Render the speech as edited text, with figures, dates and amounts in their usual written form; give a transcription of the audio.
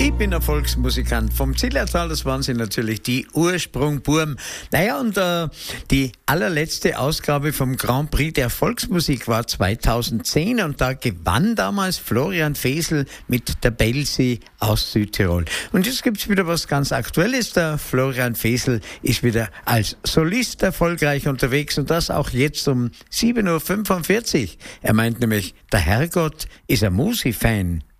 Ich bin ein Volksmusikant. Vom Zillertal, das waren sie natürlich, die Ursprungburm. Naja, und die allerletzte Ausgabe vom Grand Prix der Volksmusik war 2010 und da gewann damals Florian Fesel mit der Belsi aus Südtirol. Und jetzt gibt's wieder was ganz Aktuelles. Der Florian Fesel ist wieder als Solist erfolgreich unterwegs und das auch jetzt um 7.45 Uhr. Er meint nämlich, der Herrgott ist ein Musi-Fan.